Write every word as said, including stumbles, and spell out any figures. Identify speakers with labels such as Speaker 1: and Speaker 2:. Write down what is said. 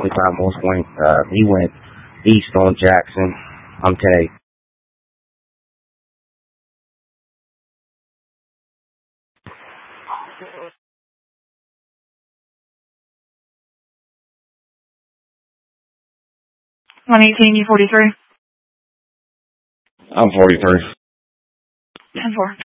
Speaker 1: twenty-five Morse Wayne. Uh, he went east on Jackson. I'm Tay.
Speaker 2: one eighteen, you forty-three.
Speaker 3: I'm forty-three.
Speaker 2: ten four.